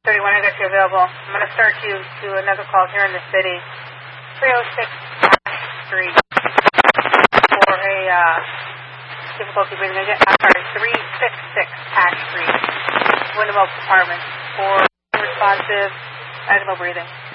31, I got you available. I'm going to start you to another call here in the city. 306 Ash Street for a difficulty breathing again. I'm sorry, 366 Ash Street, Winnemucca Apartments for responsive, animal breathing.